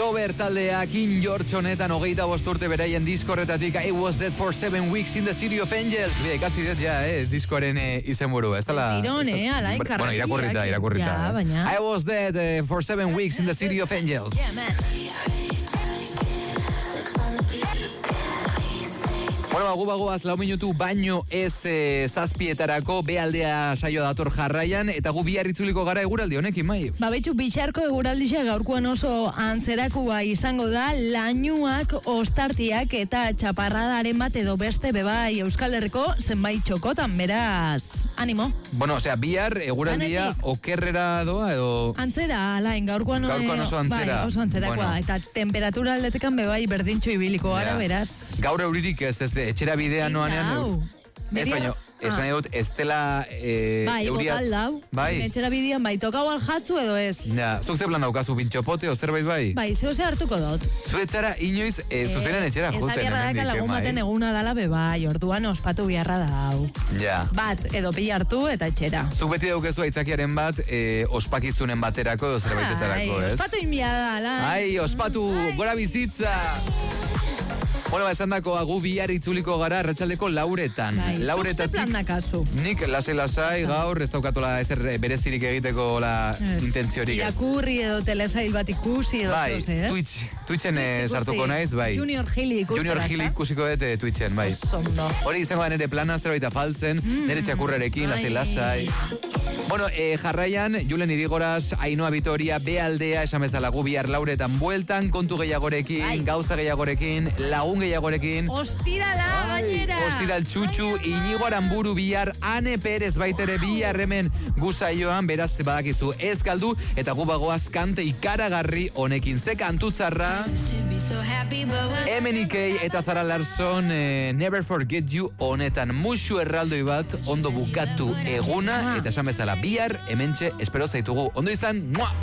Gober taldea King George honetan 25 urte beraien diskorretatik I Was Dead for 7 Weeks in the City of Angels. Bide, kasi dut ja, diskoaren izenburua. Ez tala... Tirone, ala, Bueno, irakurrita. Ja, baina. I Was Dead for 7 Weeks in the City of Angels. Yeah, man. Bueno, bagoaz 4 minutu baino ez zazpietarako bealdea saio dator jarraian, eta gu bihar itzuliko gara eguraldi honekin, mai. Betxu, bixarko eguraldisa gaurkoan oso antzerakua izango da, lainoak, ostartiak eta txaparradaren bat edo beste bebai Euskal Herriko zenbait txokotan, beraz, animo. Bueno, osea, bihar eguraldia okerrera doa edo... Antzera, alain, gaurkoan oso antzera. Bai, oso antzerakoa, bueno. Eta temperatura aldetekan bebai berdintxo ibiliko gara, beraz. Gaur euririk ez etxera bidea noanean. Ez baino, esan edut, ez dela bai, euria... botal dau. Bai. Etxera bidean, bai, tokau aljatzu edo ez. Ja, zuk ze plan daukazu, pintxopote o zerbait bai? Bai, zehose hartuko dut. Zuetzara inoiz zuzeran etxera juten. Ez abierra daka lagun baten eguna dala bebai, orduan ospatu biharra dau. Ja. Bat, edo pila hartu eta etxera. Zuk beti daukezu aitzakiaren bat, ospakizunen baterako edo zerbaitetarako, ez? Ospatu inbia da, ala. Ai, ospatu, gora bizitza! Bueno, esan dako agu bihar itzuliko gara arratsaldeko 4:00. Zuk plan nakazu. Nik lasai gaur ez daukatola ezer berezirik egiteko intentziorik. Irakurri edo telesail bat ikusi edo zoz, ez? Twitchen sartuko naiz, bai. Junior Hilli ikusiko dut Twitchen, bai. Osondo. Hori izango da nire plana zerbait afaltzen, nire txakurrerekin, lasai. Bueno, jarraian, Julen Idigoraz, Ainhoa Vitoria, Bealdea, esan bezala gu bihar 4:00 bueltan, kontu gehiagorekin, gauza gehiagorekin, lagun gehiagorekin. Ostirala, gainera. Ostiral txutxu, Inigo Aramburu bihar, Ane Perez baitere bihar hemen gusaioan, beraz badakizu ez galdu, eta gu bagoaz kante ikaragarri honekin. Ze kantutzarra, Emenikei eta Zara Larson, Never Forget You honetan. Musu erraldoi bat, ondo bukatu eguna, eta esan bezala bihar, hementxe, espero zaitugu. Ondo izan, mua!